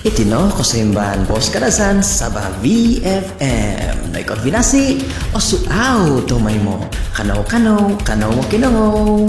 Itino kosemban bos kadasan sabah VFM. Naikoordinasi osu au to maimo. Kanau mo kinongo.